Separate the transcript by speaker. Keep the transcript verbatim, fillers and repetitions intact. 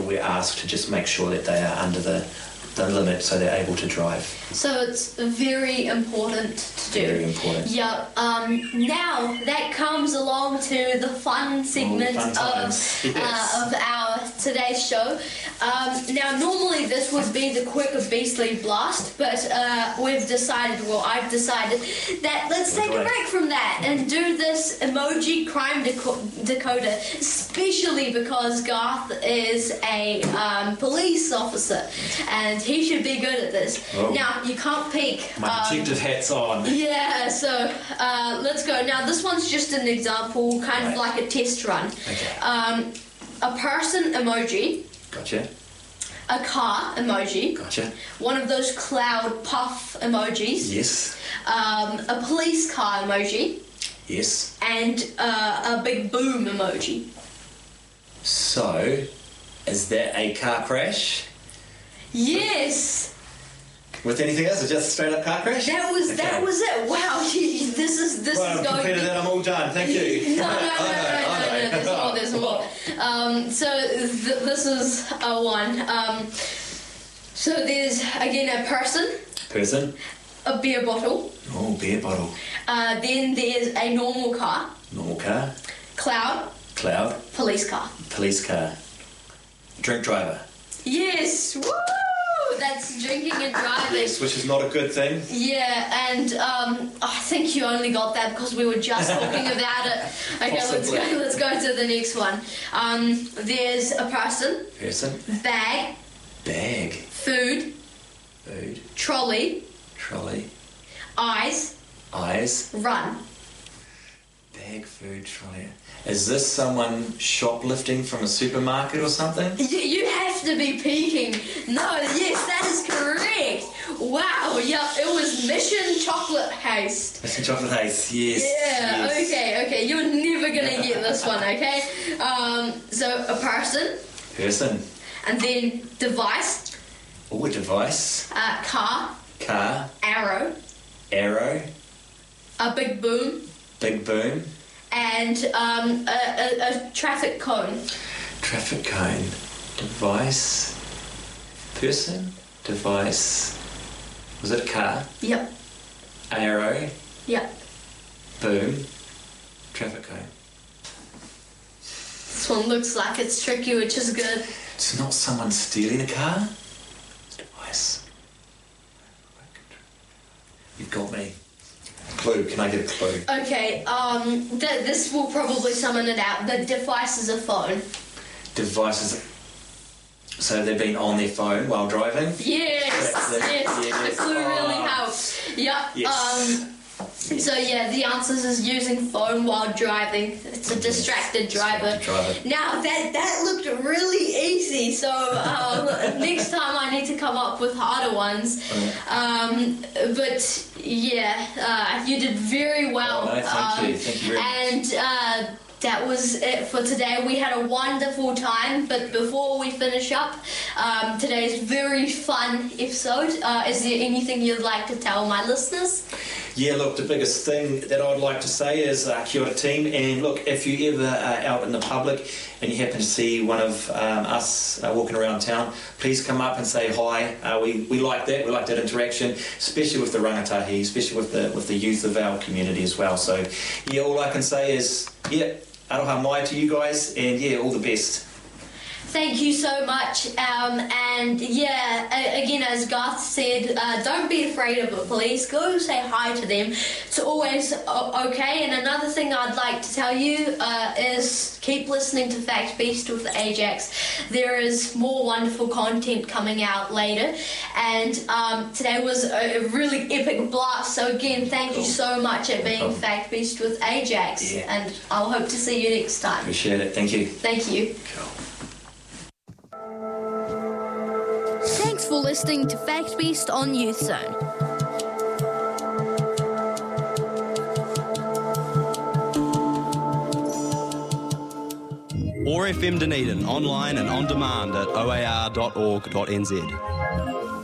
Speaker 1: we're asked to just make sure that they are under the, the limit so they're able to drive.
Speaker 2: So it's very important to do.
Speaker 1: Very important.
Speaker 2: Yeah. Um, now that comes along to the fun segment
Speaker 1: oh, fun
Speaker 2: of
Speaker 1: yes.
Speaker 2: uh, of our today's show. Um, now, normally this would be the quick or beastly blast, but uh, we've decided, well, I've decided that let's take a break from that and do this emoji crime deco- decoder, especially because Garth is a um, police officer and he should be good at this.
Speaker 1: Oh.
Speaker 2: Now, you can't peek.
Speaker 1: My detective um, hat's on.
Speaker 2: Yeah, so uh, let's go. Now, this one's just an example, kind right. of like a test run.
Speaker 1: Okay.
Speaker 2: Um, a person emoji.
Speaker 1: Gotcha.
Speaker 2: A car emoji.
Speaker 1: Gotcha.
Speaker 2: One of those cloud puff emojis.
Speaker 1: Yes.
Speaker 2: Um, a police car emoji.
Speaker 1: Yes.
Speaker 2: And uh, a big boom emoji.
Speaker 1: So, is that a car crash?
Speaker 2: Yes.
Speaker 1: With anything else, or just a straight up car crash?
Speaker 2: That was
Speaker 1: okay.
Speaker 2: that was it. Wow, this is this
Speaker 1: well,
Speaker 2: is
Speaker 1: I've
Speaker 2: going.
Speaker 1: completed that. I'm all done. Thank you.
Speaker 2: no, no, no, no, no, no, no, no. There's more. There's more. Um, so th- this is a one. Um, so there's again a person.
Speaker 1: Person.
Speaker 2: A beer bottle.
Speaker 1: Oh, beer bottle.
Speaker 2: Uh, then there's a normal car.
Speaker 1: Normal car.
Speaker 2: Cloud.
Speaker 1: Cloud.
Speaker 2: Police car.
Speaker 1: Police car. Drink driver.
Speaker 2: Yes. Woo! That's drinking and driving.
Speaker 1: Yes, which is not a good thing.
Speaker 2: Yeah, and um, I think you only got that because we were just talking about it. Okay,
Speaker 1: Possibly.
Speaker 2: let's go. Let's go to the next one. Um, there's a person.
Speaker 1: Person.
Speaker 2: Bag.
Speaker 1: Bag.
Speaker 2: Food.
Speaker 1: Food.
Speaker 2: Trolley.
Speaker 1: Trolley.
Speaker 2: Eyes.
Speaker 1: Eyes.
Speaker 2: Run.
Speaker 1: Bag, food, trolley. Is this someone shoplifting from a supermarket or something?
Speaker 2: You, you have to be peeking. No, yes, that is correct. Wow, yeah, it was Mission Chocolate Haste.
Speaker 1: Mission Chocolate Haste, yes.
Speaker 2: Yeah,
Speaker 1: yes.
Speaker 2: okay, okay. You're never gonna get this one, okay? Um, so a person.
Speaker 1: Person.
Speaker 2: And then device.
Speaker 1: Oh, a device.
Speaker 2: Uh, car.
Speaker 1: Car.
Speaker 2: Arrow.
Speaker 1: Arrow.
Speaker 2: A big boom.
Speaker 1: Big boom.
Speaker 2: And um, a, a, a traffic cone.
Speaker 1: Traffic cone. Device. Person. Device. Was it a car?
Speaker 2: Yep.
Speaker 1: Arrow.
Speaker 2: Yep.
Speaker 1: Boom. Traffic cone.
Speaker 2: This one looks like it's tricky, which is good.
Speaker 1: It's not someone stealing a car? It's a device. You've got me. Clue. Can I get a clue?
Speaker 2: Okay, um, th- this will probably summon it out. The device is a phone.
Speaker 1: Devices. So they've been on their phone while driving?
Speaker 2: Yes,
Speaker 1: That's it.
Speaker 2: yes.
Speaker 1: Yes.
Speaker 2: The clue
Speaker 1: Oh.
Speaker 2: really helps. Yep.
Speaker 1: Yes.
Speaker 2: Um, so yeah, the answer is using phone while driving. It's a distracted driver.
Speaker 1: Distracted driver.
Speaker 2: Now that that looked really easy. So um, next time I need to come up with harder ones. Um, but yeah, uh, you did very well.
Speaker 1: Oh, no, thank
Speaker 2: um,
Speaker 1: you. Thank you very
Speaker 2: and,
Speaker 1: much.
Speaker 2: And. Uh, That was it for today. We had a wonderful time, but before we finish up um, today's very fun episode, uh, is there anything you'd like to tell my listeners?
Speaker 1: Yeah, look, the biggest thing that I'd like to say is uh, kia ora team, and look, if you ever are out in the public and you happen to see one of um, us uh, walking around town, please come up and say hi. Uh, we, we like that, we like that interaction, especially with the rangatahi, especially with the with the youth of our community as well. So, yeah, all I can say is, yeah, aroha mai to you guys, and yeah, all the best.
Speaker 2: Thank you so much. Um, and yeah, a- again, as Garth said, uh, don't be afraid of the police. Go say hi to them. It's always o- okay. And another thing I'd like to tell you uh, is keep listening to Fact Beast with Ajax. There is more wonderful content coming out later. And um, today was a really epic blast. So again, thank you so much at being Fact Beast with Ajax.
Speaker 1: Yeah.
Speaker 2: And I'll hope to see you next time.
Speaker 1: Appreciate it. Thank you.
Speaker 2: Thank you.
Speaker 1: Cool.
Speaker 2: Thanks for listening to Fact Beast on Youth Zone.
Speaker 3: O A R F M Dunedin, online and on demand at o a r dot org dot n z.